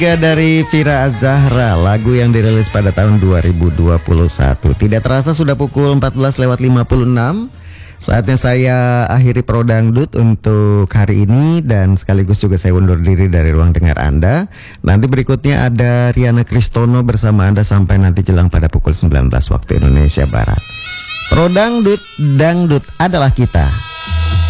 Dari Vira Azahra, lagu yang dirilis pada tahun 2021. Tidak terasa sudah pukul 14:56. Saatnya saya akhiri Pro Dangdut untuk hari ini dan sekaligus juga saya undur diri dari ruang dengar Anda. Nanti berikutnya ada Riana Kristono bersama Anda sampai nanti jelang pada pukul 19 waktu Indonesia Barat. Pro Dangdut, dangdut adalah kita.